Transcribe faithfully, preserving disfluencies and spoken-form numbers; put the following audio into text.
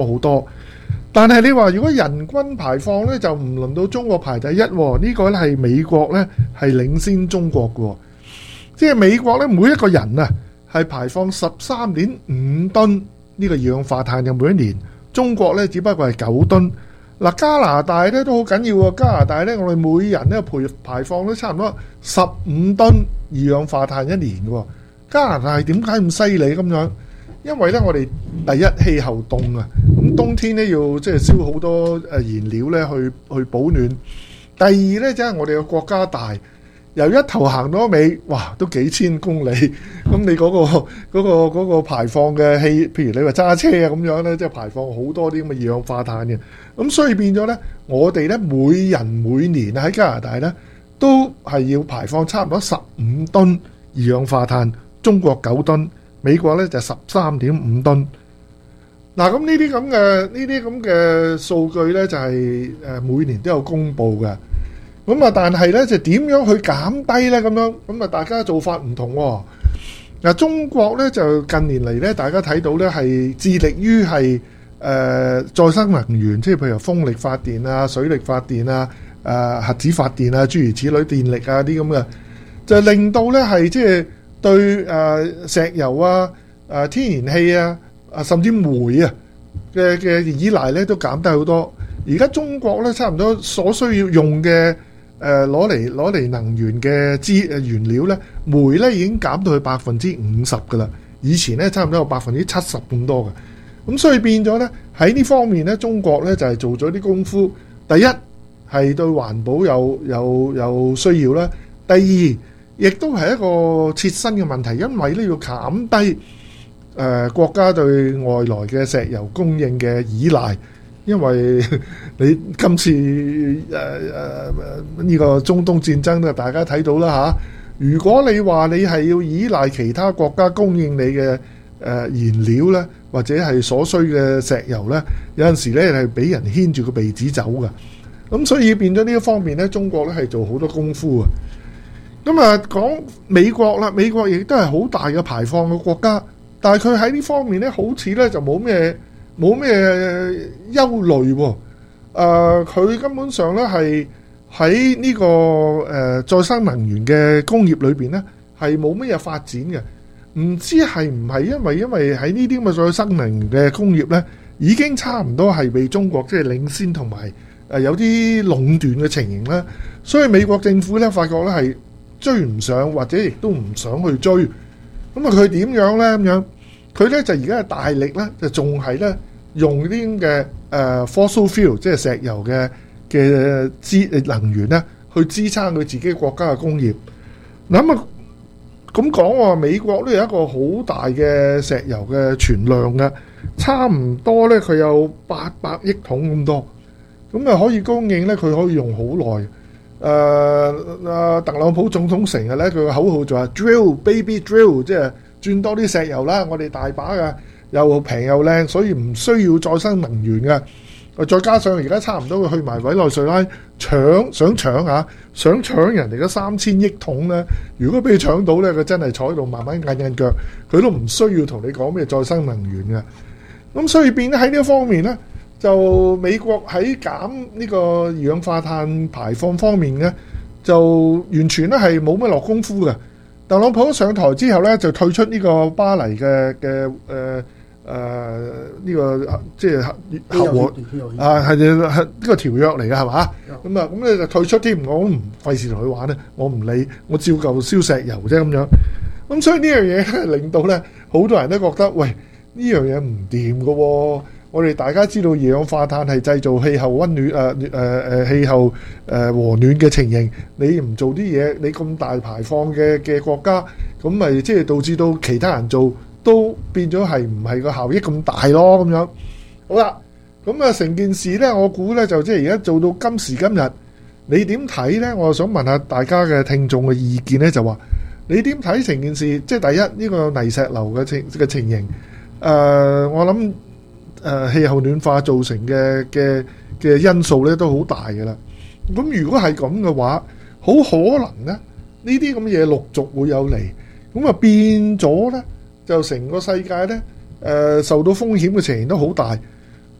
好多。但係你話如果人均排放咧，就唔輪到中國排第一喎。呢個咧係美國咧係領先中國嘅，即係美國咧每一個人啊係排放十三點五噸呢個二氧化碳嘅每一年，中國咧只不過係九噸。嗱，加拿大咧都好緊要喎，加拿大咧我哋每人咧排排放都差唔多十五噸二氧化碳一年嘅。加拿大點解咁犀利咁樣？因為咧我哋第一氣候凍啊，咁冬天咧要即係燒好多誒燃料咧去去保暖。第二咧即係我哋個國家大，由一頭行到尾，哇都幾千公里，咁你嗰個嗰個嗰個排放嘅氣，譬如你話揸車啊咁樣咧，即係排放好多啲咁嘅二氧化碳嘅。咁所以變咗咧，我哋咧每人每年喺加拿大咧都係要排放差唔多十五噸二氧化碳，中國九噸。美國咧就十三點五噸。嗱，咁呢啲咁嘅呢啲咁嘅數據咧，就係誒每年都有公布嘅。咁啊，但係咧就點樣去減低咧？咁樣咁啊，大家做法唔同喎。嗱，中國咧就近年嚟咧，大家睇到咧係致力於係誒再生能源，即係譬如風力發電啊、水力發電啊、誒核子發電啊、諸如此類電力啊啲咁嘅，就令到咧係即係。對誒石油啊、誒天然氣啊、啊甚至煤啊嘅嘅依賴咧都減低好多。而家中國咧差唔多所需要用嘅誒攞嚟攞嚟能源嘅資誒原料咧，煤咧已經減到去百分之五十噶啦。以前咧差唔多有百分之七十咁多嘅。咁所以變咗咧喺呢方面咧，中國咧就係做咗啲功夫。第一係對環保有有有需要啦。第二亦都係一個切身嘅問題，因為咧要減低誒、呃、國家對外來嘅石油供應嘅依賴，因為你今次誒誒呢個中東戰爭咧，大家睇到啦嚇。如果你話你係要依賴其他國家供應你嘅誒、呃、燃料咧，或者係所需嘅石油咧，有陣時咧係俾人牽住個鼻子走嘅。咁所以變咗呢一方面咧，中國咧係做好多功夫啊。咁啊，講美國啦，美國亦都係好大嘅排放嘅國家，但係佢喺呢方面咧，好似咧就冇咩冇咩憂慮喎。誒，佢根本上咧係喺呢個誒再生能源嘅工業裏邊咧，係冇乜嘢發展嘅。唔知係唔係因為因為喺呢啲咁嘅再生能源嘅工業咧，已經差唔多係被中國即係領先同埋誒有啲壟斷嘅情形啦。所以美國政府咧發覺咧係追唔上，或者亦都唔想去追，咁啊佢點樣咧咁樣？佢咧就而家係大力咧，就仲係咧用啲嘅誒 fossil fuel，即係石油嘅嘅資能源咧，去支撐佢自己國家嘅工業。嗱啊，咁講喎，美國都有一個好大嘅石油嘅存量嘅，差唔多咧佢有八百億桶咁多，咁啊可以供應咧，佢可以用好耐。誒、呃、特朗普總統成日咧，佢個口號就係 drill baby drill，即係轉多啲石油啦。我哋大把嘅，又平又靚，所以唔需要再生能源嘅。再加上而家差唔多去埋委內瑞拉搶，想搶嚇，想搶人哋嘅三千億桶咧。如果俾佢搶到咧，佢真係坐喺度慢慢硬硬腳，佢都唔需要同你講咩再生能源嘅。咁所以變喺呢一方面咧，就美國喺減呢個二氧化碳排放方面咧，就完全咧係冇乜落功夫嘅。特朗普上台之後咧，就退出呢個巴黎嘅嘅誒誒呢個即係合和啊係呢個條約嚟嘅係嘛？咁啊咁咧就退出添，我唔費事同佢玩咧，我唔理，我照舊燒石油啫咁樣。咁所以呢樣嘢令到咧好多人都覺得，喂，呢樣嘢唔掂㗎喎。我哋大家知道二氧化碳係製造氣候溫暖誒誒誒氣候誒、呃、和暖嘅情形，你唔做啲嘢，你咁大排放嘅嘅國家，咁咪即係導致到其他人做都變咗係唔係個效益咁大咯咁樣。好啦，咁啊成件事呢，我估呢就即係而家做到今時今日，你點睇呢？我想問下大家嘅聽眾嘅意見呢，就話你點睇成件事？即係第一呢、這個泥石流嘅情嘅情形，誒、呃、我諗。誒、呃、氣候暖化造成嘅嘅嘅因素咧都好大嘅啦。咁如果係咁嘅話，好可能咧呢啲咁嘅嘢陸續會有嚟，咁啊變咗咧就成個世界咧誒、呃、受到風險嘅情形都好大。